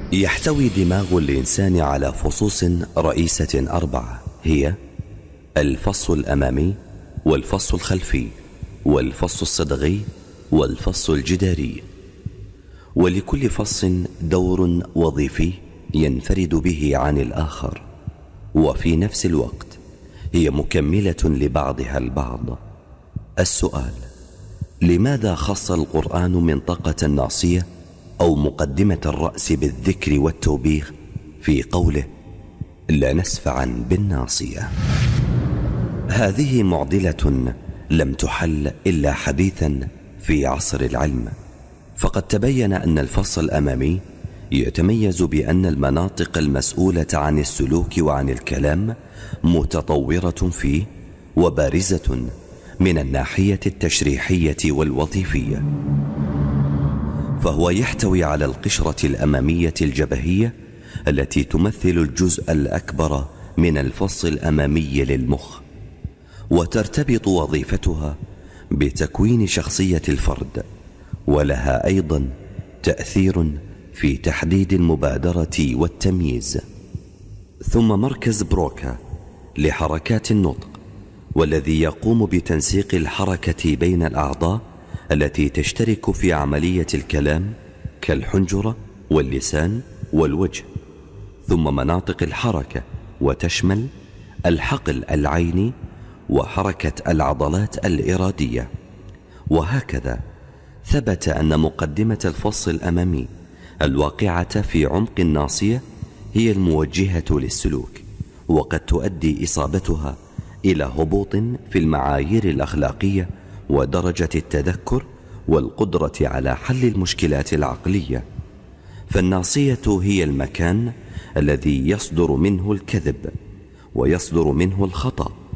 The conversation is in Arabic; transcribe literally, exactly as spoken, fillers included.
يحتوي دماغ الإنسان على فصوص رئيسة أربعة، هي الفص الأمامي والفص الخلفي والفص الصدغي والفص الجداري، ولكل فص دور وظيفي ينفرد به عن الآخر، وفي نفس الوقت هي مكملة لبعضها البعض. السؤال: لماذا خص القرآن منطقة الناصية أو مقدمة الرأس بالذكر والتوبيخ في قوله لنسفعا بالناصية؟ هذه معضلة لم تحل إلا حديثا في عصر العلم، فقد تبين أن الفص الأمامي يتميز بأن المناطق المسؤولة عن السلوك وعن الكلام متطورة فيه وبارزة من الناحية التشريحية والوظيفية، فهو يحتوي على القشرة الأمامية الجبهية التي تمثل الجزء الأكبر من الفص الأمامي للمخ، وترتبط وظيفتها بتكوين شخصية الفرد، ولها أيضا تأثير في تحديد المبادرة والتمييز. ثم مركز بروكا لحركات النطق، والذي يقوم بتنسيق الحركة بين الأعضاء التي تشترك في عملية الكلام كالحنجرة واللسان والوجه. ثم مناطق الحركة، وتشمل الحقل العيني وحركة العضلات الإرادية. وهكذا ثبت أن مقدمة الفص الأمامي الواقعة في عمق الناصية هي الموجهة للسلوك، وقد تؤدي إصابتها إلى هبوط في المعايير الأخلاقية ودرجة التذكر والقدرة على حل المشكلات العقلية. فالناصية هي المكان الذي يصدر منه الكذب ويصدر منه الخطأ